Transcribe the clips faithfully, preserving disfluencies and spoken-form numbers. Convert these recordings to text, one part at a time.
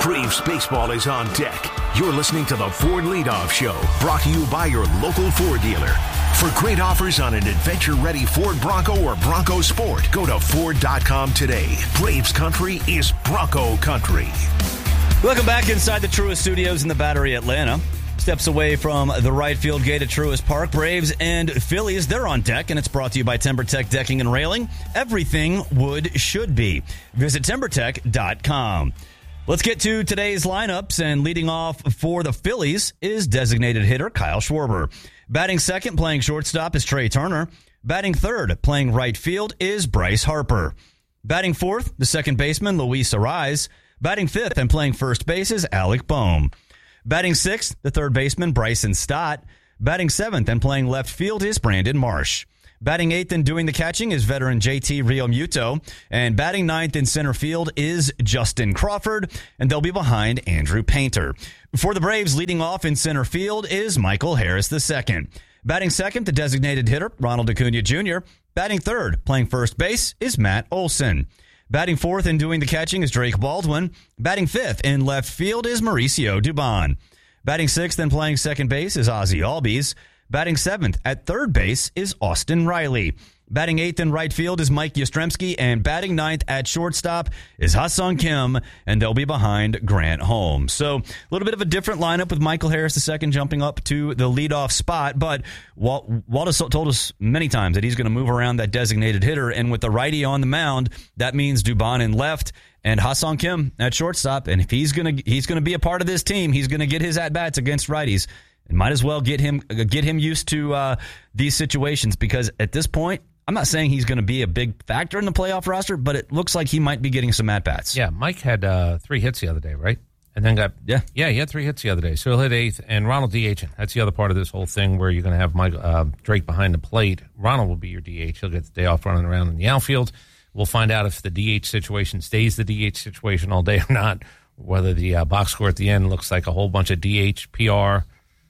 Braves baseball is on deck. You're listening to the Ford Leadoff Show, brought to you by your local Ford dealer. For great offers on an adventure-ready Ford Bronco or Bronco Sport, go to Ford dot com today. Braves country is Bronco country. Welcome back inside the Truist Studios in the Battery, Atlanta. Steps away from the right field gate at Truist Park. Braves and Phillies, they're on deck, and it's brought to you by TimberTech Decking and Railing. Everything wood should be. Visit Timber Tech dot com. Let's get to today's lineups, and leading off for the Phillies is designated hitter Kyle Schwarber. Batting second, playing shortstop, is Trey Turner. Batting third, playing right field, is Bryce Harper. Batting fourth, the second baseman, Luis Arraez. Batting fifth and playing first base is Alec Bohm. Batting sixth, the third baseman, Bryson Stott. Batting seventh and playing left field is Brandon Marsh. Batting eighth and doing the catching is veteran J T Realmuto. And batting ninth in center field is Justin Crawford, and they'll be behind Andrew Painter. For the Braves, leading off in center field is Michael Harris the second. Batting second, the designated hitter, Ronald Acuna Junior Batting third, playing first base, is Matt Olson. Batting fourth and doing the catching is Drake Baldwin. Batting fifth in left field is Mauricio Dubon. Batting sixth and playing second base is Ozzie Albies. Batting seventh at third base is Austin Riley. Batting eighth in right field is Mike Yastrzemski, and batting ninth at shortstop is Ha-Seong Kim, and they'll be behind Grant Holmes. So a little bit of a different lineup with Michael Harris the second jumping up to the leadoff spot, but Walt, Walt has told us many times that he's going to move around that designated hitter, and with the righty on the mound, that means Dubon in left and Ha-Seong Kim at shortstop, and if he's going to he's going to be a part of this team, he's going to get his at-bats against righties. And might as well get him get him used to uh, these situations, because at this point, I'm not saying he's going to be a big factor in the playoff roster, but it looks like he might be getting some at-bats. Yeah, Mike had uh, three hits the other day, right? And then got yeah, yeah, he had three hits the other day. So he'll hit eighth, and Ronald DHing. That's the other part of this whole thing where you're going to have Mike uh, Drake behind the plate. Ronald will be your D H. He'll get the day off running around in the outfield. We'll find out if the D H situation stays the D H situation all day or not. Whether the uh, box score at the end looks like a whole bunch of D H, P R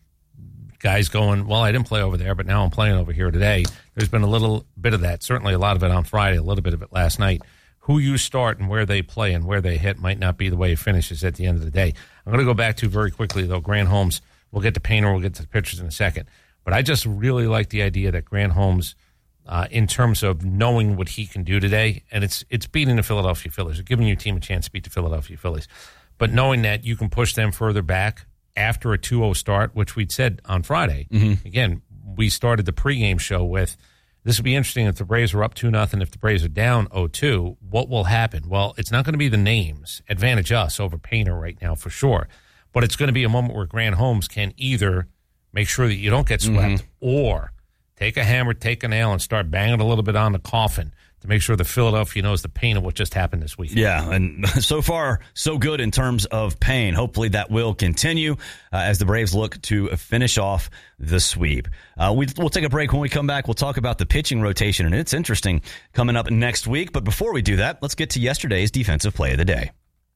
guys going, well, I didn't play over there, but now I'm playing over here today. There's been a little bit of that, certainly a lot of it on Friday, a little bit of it last night. Who you start and where they play and where they hit might not be the way it finishes at the end of the day. I'm going to go back to very quickly, though, Grant Holmes. We'll get to Painter, we'll get to the pitchers in a second. But I just really like the idea that Grant Holmes, uh, in terms of knowing what he can do today, and it's it's beating the Philadelphia Phillies, or giving your team a chance to beat the Philadelphia Phillies. But knowing that you can push them further back after a two oh start, which we'd said on Friday. Mm-hmm. Again, we started the pregame show with, this would be interesting if the Braves are up two nothing, if the Braves are down oh two, what will happen? Well, it's not going to be the names advantage us over Painter right now for sure, but it's going to be a moment where Grant Holmes can either make sure that you don't get swept, mm-hmm. or take a hammer, take a nail, and start banging a little bit on the coffin to make sure that Philadelphia knows the pain of what just happened this week. Yeah, and so far, so good in terms of pain. Hopefully that will continue uh, as the Braves look to finish off the sweep. Uh, we, we'll take a break. When we come back, we'll talk about the pitching rotation, and it's interesting coming up next week. But before we do that, let's get to yesterday's Defensive Play of the Day.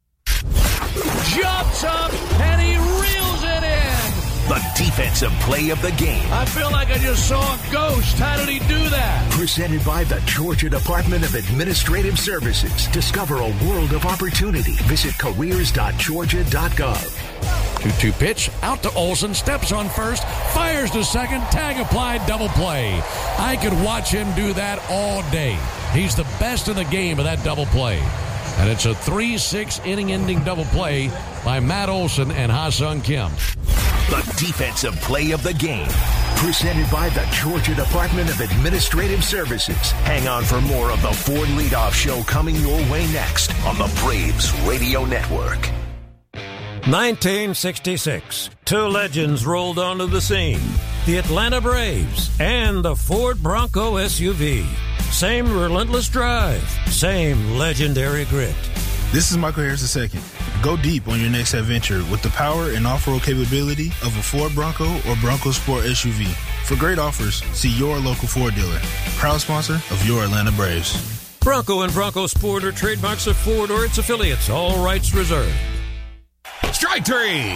Jumps up, and he reels it in. The Defensive Play of the Game. I feel like I just saw a ghost. How did he do that? Presented by the Georgia Department of Administrative Services. Discover a world of opportunity. Visit careers dot georgia dot gov. two two pitch, out to Olson, steps on first, fires to second, tag applied, double play. I could watch him do that all day. He's the best in the game of that double play. And it's a three six inning-ending double play by Matt Olson and Ha-Seong Kim. The Defensive Play of the Game. Presented by the Georgia Department of Administrative Services. Hang on for more of the Ford Leadoff Show coming your way next on the Braves Radio Network. nineteen sixty-six. Two legends rolled onto the scene. The Atlanta Braves and the Ford Bronco S U V. Same relentless drive, same legendary grit. This is Michael Harris the second. Go deep on your next adventure with the power and off-road capability of a Ford Bronco or Bronco Sport S U V. For great offers, see your local Ford dealer. Proud sponsor of your Atlanta Braves. Bronco and Bronco Sport are trademarks of Ford or its affiliates. All rights reserved. Strike three.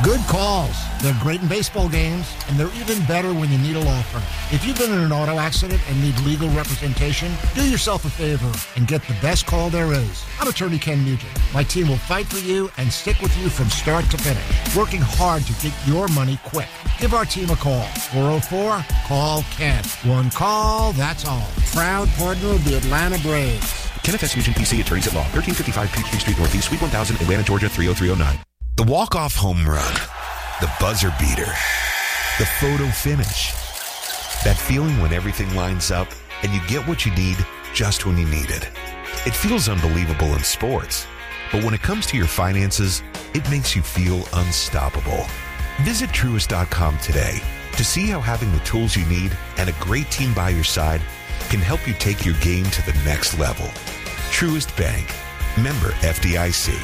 Good calls. They're great in baseball games, and they're even better when you need a law firm. If you've been in an auto accident and need legal representation, do yourself a favor and get the best call there is. I'm attorney Ken Nugent. My team will fight for you and stick with you from start to finish, working hard to get your money quick. Give our team a call. four oh four, call Ken. One call, that's all. Proud partner of the Atlanta Braves. Kenneth S. Nugent, P C, Attorneys at Law, thirteen fifty-five Peachtree Street Northeast, Suite one thousand, Atlanta, Georgia, three oh three oh nine. The walk-off home run, the buzzer beater, the photo finish. That feeling when everything lines up and you get what you need just when you need it. It feels unbelievable in sports, but when it comes to your finances, it makes you feel unstoppable. Visit Truist dot com today to see how having the tools you need and a great team by your side can help you take your game to the next level. Truist Bank. Member F D I C.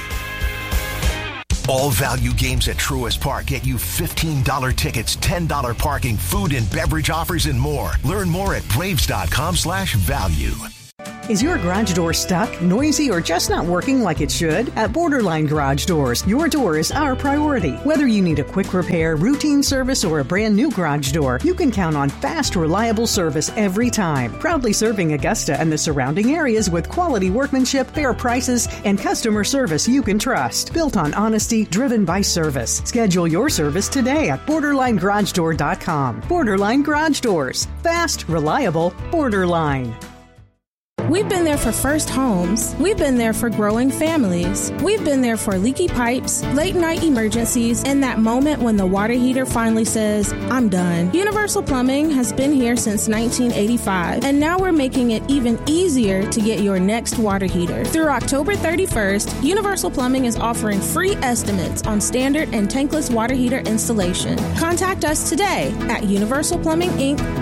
All value games at Truist Park get you fifteen dollars tickets, ten dollars parking, food and beverage offers, and more. Learn more at Braves dot com slash value. Is your garage door stuck, noisy, or just not working like it should? At Borderline Garage Doors, your door is our priority. Whether you need a quick repair, routine service, or a brand new garage door, you can count on fast, reliable service every time. Proudly serving Augusta and the surrounding areas with quality workmanship, fair prices, and customer service you can trust. Built on honesty, driven by service. Schedule your service today at borderline garage door dot com. Borderline Garage Doors. Fast, reliable, Borderline. We've been there for first homes. We've been there for growing families. We've been there for leaky pipes, late night emergencies, and that moment when the water heater finally says, I'm done. Universal Plumbing has been here since nineteen eighty-five, and now we're making it even easier to get your next water heater. Through October thirty-first, Universal Plumbing is offering free estimates on standard and tankless water heater installation. Contact us today at Universal Plumbing Incorporated